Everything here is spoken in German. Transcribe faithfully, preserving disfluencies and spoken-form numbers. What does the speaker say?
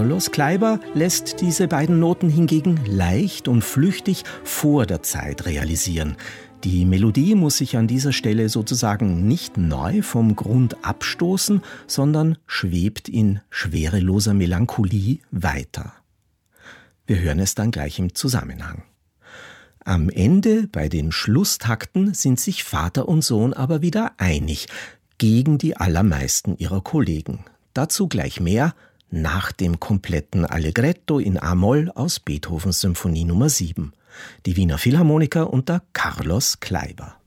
Carlos Kleiber lässt diese beiden Noten hingegen leicht und flüchtig vor der Zeit realisieren. Die Melodie muss sich an dieser Stelle sozusagen nicht neu vom Grund abstoßen, sondern schwebt in schwereloser Melancholie weiter. Wir hören es dann gleich im Zusammenhang. Am Ende, bei den Schlusstakten, sind sich Vater und Sohn aber wieder einig, gegen die allermeisten ihrer Kollegen. Dazu gleich mehr nach dem kompletten Allegretto in A-Moll aus Beethovens Symphonie Nummer sieben. Die Wiener Philharmoniker unter Carlos Kleiber.